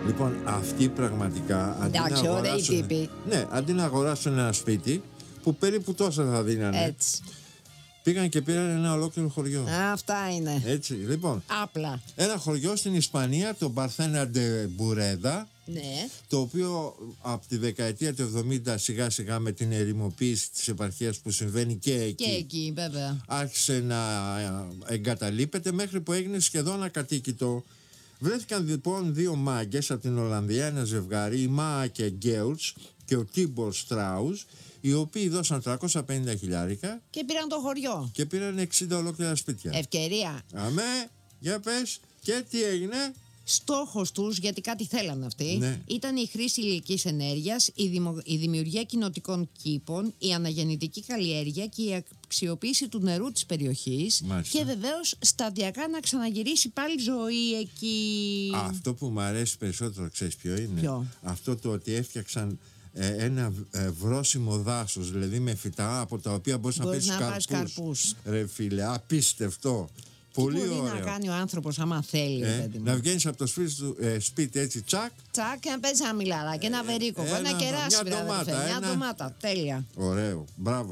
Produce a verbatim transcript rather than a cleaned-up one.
Λοιπόν, αυτοί πραγματικά αντί Εντάξει, να ωραίοι αγοράσουν, τύποι. ναι, αντί να αγοράσουν ένα σπίτι που περίπου τόσα θα δίνανε, Έτσι. πήγαν και πήραν ένα ολόκληρο χωριό. Αυτά είναι. Έτσι, λοιπόν. Απλά. Ένα χωριό στην Ισπανία, το Μπαρθένα ντε Μπουρέντα, Ναι. το οποίο από τη δεκαετία του εβδομήντα σιγά σιγά με την ερημοποίηση της επαρχίας που συμβαίνει και εκεί, Και εκεί, βέβαια. άρχισε να εγκαταλείπεται μέχρι που έγινε σχεδόν ακατοίκητο. Βρέθηκαν λοιπόν δύο μάγκες από την Ολλανδία, ένα ζευγάρι, η Μάα και Γκέουρτς και ο Τίμπορ Στράους, οι οποίοι δώσαν τριακόσια πενήντα χιλιάρικα Και πήραν το χωριό. και πήραν εξήντα ολόκληρα σπίτια. Ευκαιρία. Αμέ, για πες, και τι έγινε? Στόχος τους, γιατί κάτι θέλανε αυτοί, Ναι. ήταν η χρήση ηλιακής ενέργειας, η, δημο- η δημιουργία κοινοτικών κήπων, η αναγεννητική καλλιέργεια και η αξιοποίηση του νερού της περιοχής. Μάλιστα. Και βεβαίως σταδιακά να ξαναγυρίσει πάλι ζωή εκεί. Αυτό που μου αρέσει περισσότερο, ξέρεις ποιο είναι? Ποιο? Αυτό το ότι έφτιαξαν ε, ένα ε, βρόσιμο δάσος, δηλαδή με φυτά από τα οποία μπορείς να Μπορείς πεις να πάρεις καρπούς. καρπούς. Ρε φίλε, απίστευτο. Τι Πολύ μπορεί ωραίο. να κάνει ο άνθρωπος άμα θέλει, Ε, παιδί μου. να βγαίνεις από το σπίτι, του, ε, σπίτι έτσι, τσακ. Τσακ, και να παίζει ένα μιλαράκι, ένα βερίκοκο, ένα- ένα μια κεράσι, βρε ντομάτα, αδερφέ, μια ένα- ντομάτα. Τέλεια. Ωραίο, μπράβο.